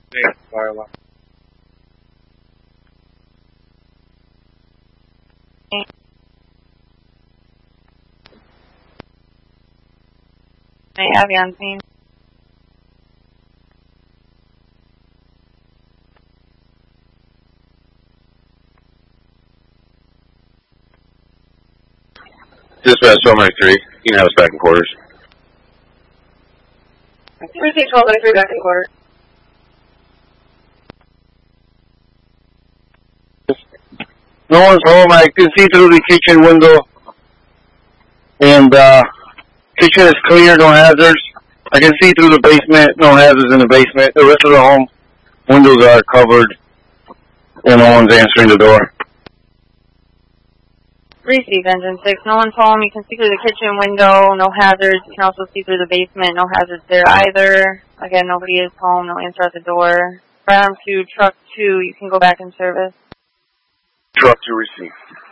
Fire alarm. May I have you on scene? Dispatch 1293. You can have us back in quarters. Receive 1293 back in quarters. No one's home. I can see through the kitchen window. And, kitchen is clear, no hazards. I can see through the basement, no hazards in the basement. The rest of the home, windows are covered, and no one's answering the door. Receive engine 6. No one's home. You can see through the kitchen window. No hazards. You can also see through the basement. No hazards there either. Again, nobody is home. No answer at the door. Ground 2, truck 2. You can go back in service. Truck 2 received.